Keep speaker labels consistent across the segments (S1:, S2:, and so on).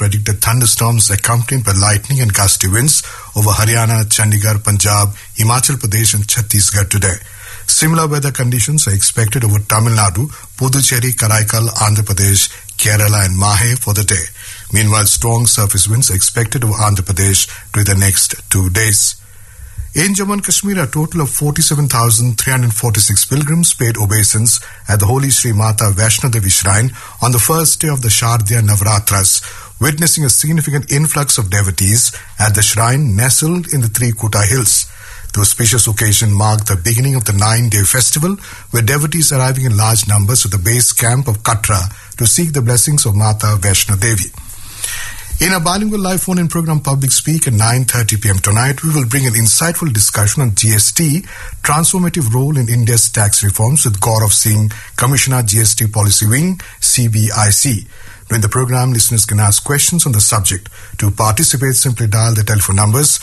S1: predicted thunderstorms accompanied by lightning and gusty winds over Haryana, Chandigarh, Punjab, Himachal Pradesh and Chhattisgarh today. Similar weather conditions are expected over Tamil Nadu, Puducherry, Karaikal, Andhra Pradesh, Kerala and Mahe for the day. Meanwhile, strong surface winds are expected over Andhra Pradesh during the next 2 days. In Jammu and Kashmir, a total of 47,346 pilgrims paid obeisance at the Holy Sri Mata Vaishno Devi Shrine on the first day of the Shardiya Navratras, witnessing a significant influx of devotees at the shrine nestled in the Trikuta Hills. The auspicious occasion marked the beginning of the 9-day festival, with devotees arriving in large numbers at the base camp of Katra to seek the blessings of Mata Vaishno Devi. In a bilingual live phone-in program Public Speak at 9:30 p.m. tonight, we will bring an insightful discussion on GST, transformative role in India's tax reforms with Gaurav Singh, Commissioner GST Policy Wing, CBIC. During the program, listeners can ask questions on the subject. To participate, simply dial the telephone numbers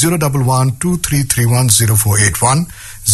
S1: 011-2331-0481,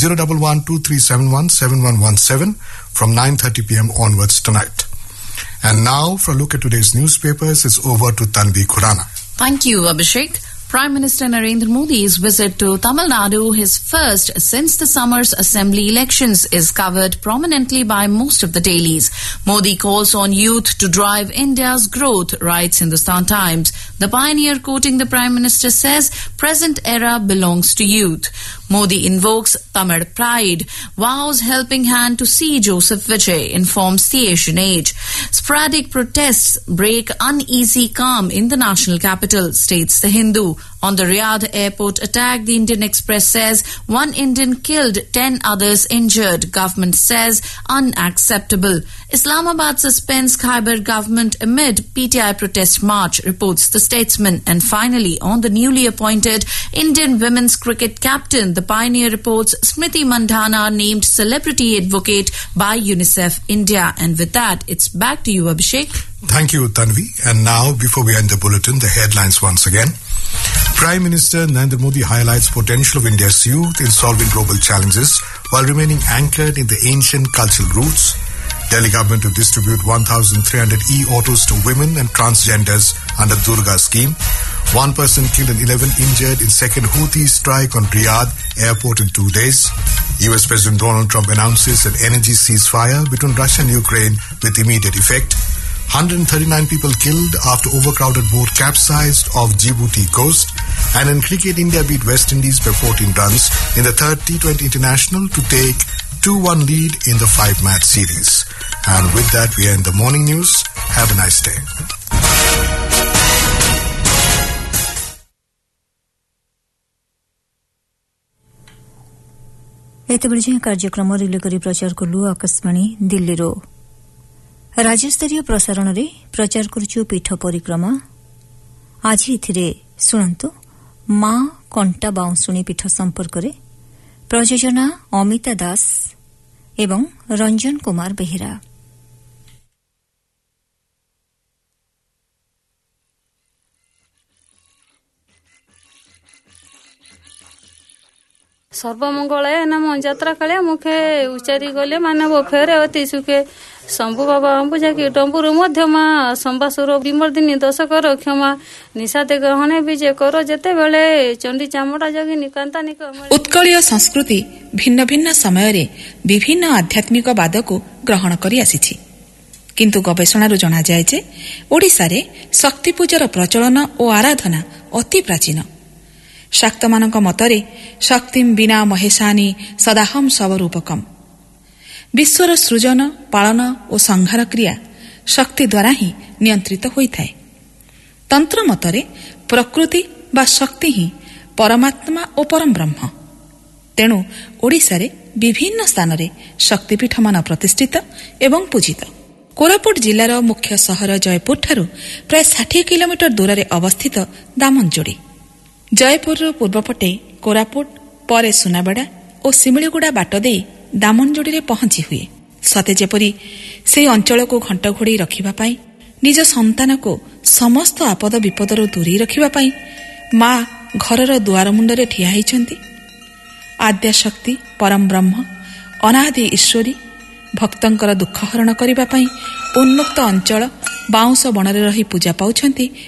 S1: 011-2371-7117 from 9:30 p.m. onwards tonight. And now, for a look at today's newspapers, it's over to Tanvi Khurana.
S2: Thank you, Abhishek. Prime Minister Narendra Modi's visit to Tamil Nadu, his first since the summer's assembly elections, is covered prominently by most of the dailies. Modi calls on youth to drive India's growth, writes Hindustan Times. The pioneer, quoting the Prime Minister, says, present era belongs to youth. Modi invokes Tamil pride, vows helping hand to C. Joseph Vijay, informs the Asian Age. Sporadic protests break uneasy calm in the national capital, states the Hindu. On the Riyadh airport attack, the Indian Express says 1 Indian killed, 10 others injured. Government says unacceptable. Islamabad suspends Khyber government amid PTI protest march, reports the Statesman. And finally, on the newly appointed Indian women's cricket captain, the Pioneer reports Smriti Mandhana named celebrity advocate by UNICEF India. And with that, it's back to you, Abhishek.
S1: Thank you, Tanvi. And now, before we end the bulletin, the headlines once again. Prime Minister Narendra Modi highlights potential of India's youth in solving global challenges while remaining anchored in the ancient cultural roots. Delhi government to distribute 1,300 e-autos to women and transgenders under Durga scheme. 1 person killed and 11 injured in second Houthi strike on Riyadh airport in 2 days. US President Donald Trump announces an energy ceasefire between Russia and Ukraine with immediate effect. 139 people killed after overcrowded boat capsized off Djibouti coast. And in cricket, India beat West Indies by 14 runs in the third T20 International to take 2-1 lead in the 5-match series. And with that, we end the morning news. Have a nice day.
S3: ଏତେବେଳେ କାର୍ଯ୍ୟକ୍ରମ relay କରି ପ୍ରଚାର କଲୁ ଆକାଶବାଣୀ ଦିଲ୍ଲୀରୁ। ରାଜ୍ୟସ୍ତରୀୟ ପ୍ରସାରଣରେ ପ୍ରଚାର କରୁଛୁ ପୀଠ ପରିକ୍ରମା। ଆଜି ଏଥିରେ ଶୁଣନ୍ତୁ ମା କଣ୍ଟା ବାଉଁଶୁଣୀ ପୀଠ ସମ୍ପର୍କରେ। ପ୍ରଯୋଜନା ଅମିତା ଦାସ ଏବଂ ରଞ୍ଜନ କୁମାର ବେହେରା।
S4: ସର୍ବମଙ୍ଗଳାୟ ନମ ଯାତ୍ରା କାଳେ ମୁଖେ ଉଚ୍ଚାରି ଗଲେ ମାନବ ଫେରେ ଅତି ସୁଖେ ଶମ୍ଭୁ ବାବା ଅମ୍ବୁଜାକି ଡମ୍ବୁରୁ ମଧ୍ୟ ମା ସମ୍ବାସୁର ବିମର୍ଦିନୀ ଦଶକର କ୍ଷମା ନିଶାତେ ଗହଣେ ବିଜେ କର ଯେତେବେଳେ ଚଣ୍ଡୀ ଚାମଡ଼ା ଜଗିନୀ କାନ୍ତାନିକ।
S5: ଉତ୍କଳୀୟ ସଂସ୍କୃତି ଭିନ୍ନ ଭିନ୍ନ ସମୟରେ ବିଭିନ୍ନ ଆଧ୍ୟାତ୍ମିକ ବାଦକୁ ଗ୍ରହଣ କରି ଆସିଛି। କିନ୍ତୁ ଗବେଷଣାରୁ ଜଣାଯାଏ ଯେ ଓଡ଼ିଶାରେ ଶକ୍ତି ପୂଜାର ପ୍ରଚଳନ ଓ ଆରାଧନା ଅତି ପ୍ରାଚୀନ। ଶାକ୍ତମାନଙ୍କ ମତରେ ଶକ୍ତିମ୍ ବିନା ମହେଶାନୀ ସଦାହମ୍ ସବରୂପକମ୍। ବିଶ୍ୱର ସୃଜନ, ପାଳନ ଓ ସଂହାର କ୍ରିୟା ଶକ୍ତି ଦ୍ୱାରା ହିଁ ନିୟନ୍ତ୍ରିତ ହୋଇଥାଏ। ତନ୍ତ୍ର ମତରେ ପ୍ରକୃତି ବା ଶକ୍ତି ହିଁ ପରମାତ୍ମା ଓ ପରମବ୍ରହ୍ମ। ତେଣୁ ଓଡ଼ିଶାରେ ବିଭିନ୍ନ ସ୍ଥାନରେ ଶକ୍ତିପୀଠମାନ ପ୍ରତିଷ୍ଠିତ ଏବଂ ପୂଜିତ। କୋରାପୁଟ ଜିଲ୍ଲାର ମୁଖ୍ୟ ସହର ଜୟପୁରଠାରୁ ପ୍ରାୟ 60 କିଲୋମିଟର ଦୂରରେ ଅବସ୍ଥିତ ଦାମନଯୋଡ଼ି। ଜୟପୁରର ପୂର୍ବପଟେ କୋରାପୁଟ, ପରେ ସୁନାବେଡ଼ା ଓ ଶିମିଳିଗୁଡ଼ା ବାଟ ଦେଇ ଦାମନଯୋଡ଼ିରେ ପହଞ୍ଚି ହୁଏ। ସତେ ଯେପରି ସେହି ଅଞ୍ଚଳକୁ ଘଣ୍ଟ ଘୋଡ଼େଇ ରଖିବା ପାଇଁ, ନିଜ ସନ୍ତାନକୁ ସମସ୍ତ ଆପଦ ବିପଦରୁ ଦୂରେଇ ରଖିବା ପାଇଁ ମା ଘରର ଦୁଆର ମୁଣ୍ଡରେ ଠିଆ ହୋଇଛନ୍ତି। ଆଦ୍ୟାଶକ୍ତି, ପରମବ୍ରହ୍ମ, ଅନାଦି ଈଶ୍ୱରୀ ଭକ୍ତଙ୍କର ଦୁଃଖ ହରଣ କରିବା ପାଇଁ ଉନ୍ମୁକ୍ତ ଅଞ୍ଚଳ ବାଉଁଶ ବଣରେ ରହି ପୂଜା ପାଉଛନ୍ତି